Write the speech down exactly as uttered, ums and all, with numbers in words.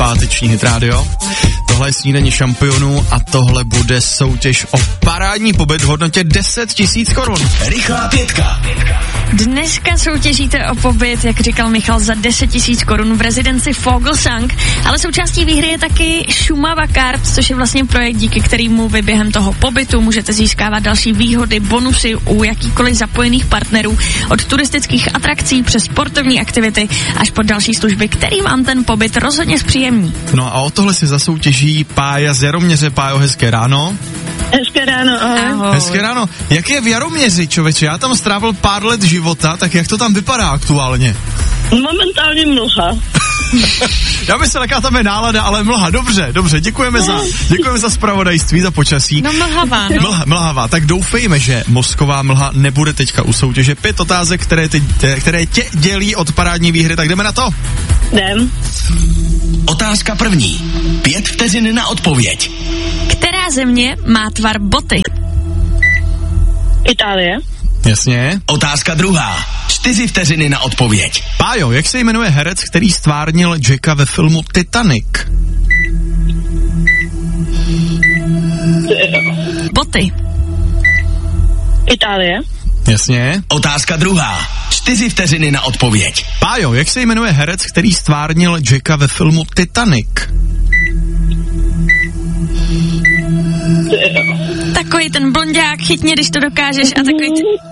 páteční Hit Radio. Tohle je snídaně šampionů a tohle bude soutěž o parádní pobyt v hodnotě deset tisíc korun. Rychlá pětka. Dneska soutěžíte o pobyt, jak říkal Michal, za deset tisíc korun v rezidenci Vogelsang, ale součástí výhry je taky Šumava Kart, což je vlastně projekt, díky kterému vy během toho pobytu můžete získávat další výhody, bonusy u jakýkoliv zapojených partnerů, od turistických atrakcí přes sportovní aktivity až po další služby, který vám ten pobyt rozhodně zpříjemní. No a o tohle si zasoutěží Pája z Jaroměře. Pájo, hezké ráno. Hezké ráno, ahoj. Ahoj. Hezké ráno. Jak je v Jaroměři, člověče? Já tam strávil pár let života, tak jak to tam vypadá aktuálně? Momentálně mlha. Já myslím, jaká tam je nálada, ale mlha. Dobře, dobře, děkujeme za, děkujeme za zpravodajství, za počasí. No mlhavá, no. Mlha, mlhavá, tak doufejme, že mozková mlha nebude teďka u soutěže. Pět otázek, které, ty, které tě dělí od parádní výhry, tak jdeme na to. Jdem. Otázka první. Pět vteřin na odpověď. Která země má tvar boty? Itálie. Jasně. Otázka druhá. Čtyři vteřiny na odpověď. Pájo, jak se jmenuje herec, který stvárnil Jacka ve filmu Titanic? Boty. Itálie. Jasně. Otázka druhá. Čtyři vteřiny na odpověď. Pájo, jak se jmenuje herec, který stvárnil Jacka ve filmu Titanic? Takový ten blonďák, chytně, když to dokážeš, a takový... T-